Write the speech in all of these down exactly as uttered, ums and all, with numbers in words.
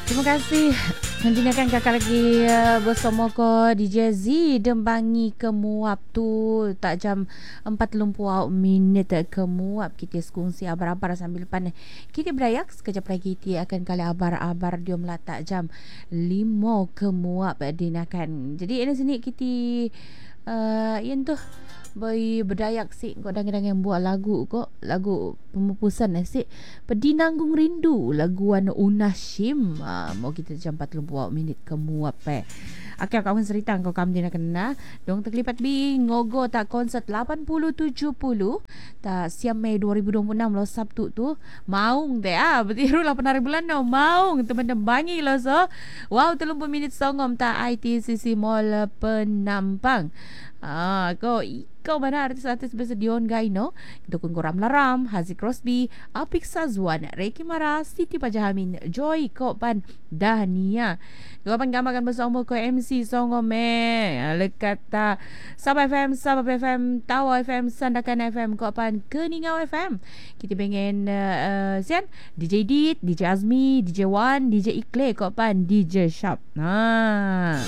Terima kasih. Nantikan kakak lagi uh, bersama ko D J Z Dembangi Kemuap tu tak jam empat puluh minit Kemuap kita sekongsi abar-abar sambil pan. Kita berayak sekejap lagi kita akan kali abar-abar dia melatak jam lima Kemuap dinakan. Jadi ini sini kita uh, yang tu boy berdayak sih kau dang-dang yang buat lagu kok lagu pemupusan sih Pedi Nanggung Rindu lagu Wan Unashim ah, mau kita jam empat puluh minit Kemuap eh akak kawan cerita kau kamu nak kena dong terlibat bi ngogo tak konsert lapan puluh tujuh puluh tak siam Mei dua ribu dua puluh enam lo Sabtu tu maung deh ah betiru lapan hari bulan no maung teman-teman bangi lo so wow tiga puluh minit songom tak I T C C Mall Penampang. Ah, kau ikaw mana artis-artis besar Dion Gaino, Dukun Goram Laram, Hazy Crosby, Apik Sazwan, Reiki Mara, Siti Pajahamin, Joy Kopan, Dania. Kau pan gamakan bersama ko M C Songome, lekat ta Sabah F M, Sabah F M, Tawa F M, Sandakan F M, kau pan Keningau F M. Kita pengen uh, uh, sian D J Dit, D J Azmi, D J Wan, D J Ikle, kau pan D J Sharp. Ha.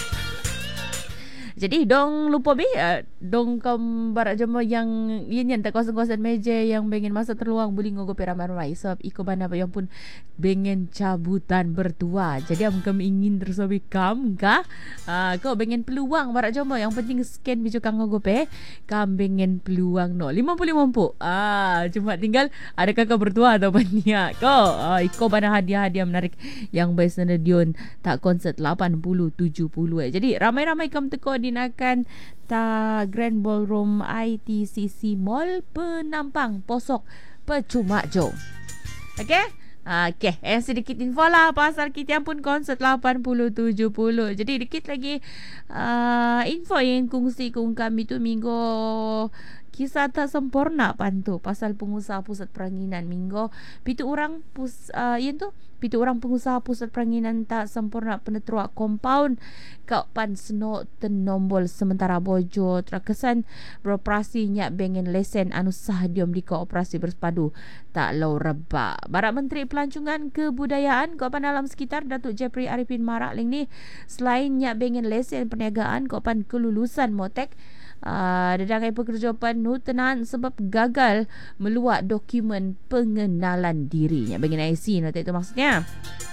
Jadi dong lupa bi uh, dong kam barak jema yang yin yang tak kawasan-kawasan meja yang pengen masa terluang boleh ngogo ramai-ramai sebab iko bana yang pun pengen cabutan bertua. Jadi am kami ingin tersabi kam ka uh, kau pengen peluang barak jema yang penting scan biju kang ngogo pe kam pengen peluang no lima puluh mampu. Ah cuma tinggal ada kakak bertua atau banyak kau uh, iko bana hadiah-hadiah menarik yang best Dion tak konsert lapan puluh tujuh puluh eh. Jadi ramai-ramai kam teko di akan ta Grand Ballroom I T C C Mall Penampang Posok Percuma Jo. Okey? Okey, eh sedikit info lah pasal kita pun konsert lapan puluh tujuh puluh. Jadi dikit lagi uh, info yang kongsi kong kami tu minggu kisah tak sempurna pantu pasal pengusaha pusat peranginan minggu pitu orang pus uh, yang tu pitu orang pengusaha pusat peranginan tak sempurna penetrua kompaun kau pan seno tenombol sementara bojo terkesan beroperasi nyak bengen lesen anu sah diom di kooperasi bersepadu tak lau reba. Barak Menteri Pelancongan Kebudayaan kau pan alam sekitar Datuk Jeffrey Arifin Marak ling ni selain nyak bengen lesen perniagaan kau pan kelulusan motek Uh, Dedangai pekerjaan nu tenan sebab gagal meluat dokumen pengenalan dirinya. Bagi I C nanti itu maksudnya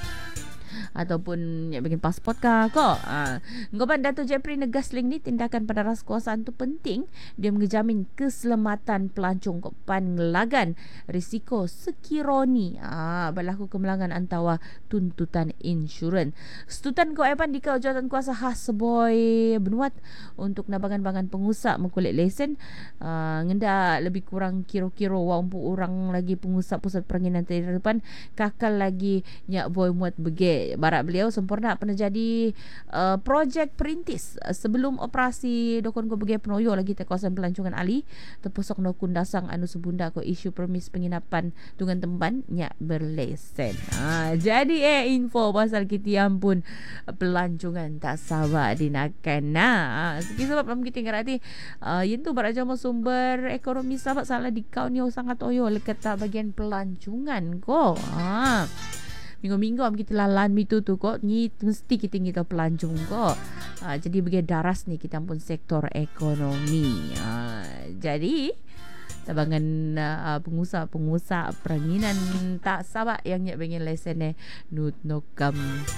ataupun yang bikin pasport kah kok. Ha. Ngoban Dato' Jeffrey Negasling ni tindakan pada ras kuasaan tu penting. Dia mengejamin keselamatan pelancong kok pan ngelagan risiko sekironi ha, berlaku kemelangan antawa tuntutan insurans. Setutan ko epan di jawatan kuasa khas Seboy Benuat untuk nabangan-bangan pengusaha mengkulit lesen uh, ngenda lebih kurang kiro-kiro wampu orang lagi pengusaha pusat peranginan depan kakal lagi nyak boy muat bege. Barak beliau sempurna pernah jadi uh, projek perintis uh, sebelum operasi dokon ko bagi penoyo lagi te kawasan pelancongan Ali terpusok dokun dasang anu sebunda ko isu permis penginapan dengan temban nyak berlesen. Ha, jadi eh info pasal kita ampun pelancongan tak sabar dinakan. Nah, segi sebab am kita ngerti uh, yang tu barak jama sumber ekonomi sahabat salah di kau ni sangat oyo lekat tak bagian pelancongan ko. Ha. Minggu-minggu am kita lalan itu tu kok ni mesti kita kita pelancong kok. Ha, jadi bagi daras ni kita pun sektor ekonomi. Ha, jadi tabangan uh, pengusaha-pengusaha peranginan tak sabar yang nyak pengen lesen eh nut nokam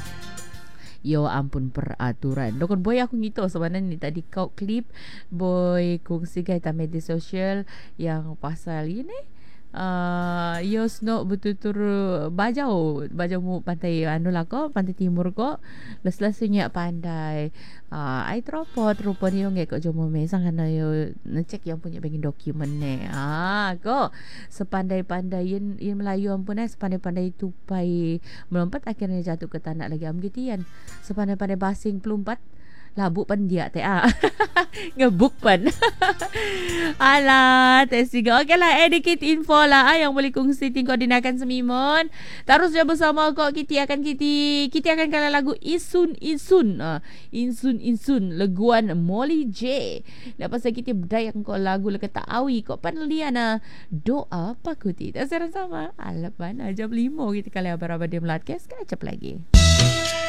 yo ampun peraturan. Dokon boy aku ngito sebenarnya ni tadi kau klip boy kongsi kai ta media sosial yang pasal ini Uh, yos no betul-betul bajau bajau mu pantai anu lah ko pantai timur ko les-les sunyak pandai uh, ai tropot rupa ni ngai ko jomo mesang kana yo ngecek yang punya bagi dokumen ne ah ko sepandai-pandai yen yen Melayu ampun eh sepandai-pandai tupai melompat akhirnya jatuh ke tanah lagi am gitian sepandai-pandai basing pelumpat labuk pan dia teh ah. Ngebuk pan. Alah, teh siga. Okeylah, edikit info lah ah, yang boleh kongsi ting koordinakan semimon. Terus je bersama kok kita akan kita kita akan kala lagu Isun Isun. Ah, Insun Insun laguan Molly J. Lepas kita berdaya kok lagu lekat tak awi kok pan liana doa pakuti. Tak sama. Alah mana jam lima kita kala abang-abang dia melat kes kacap lagi.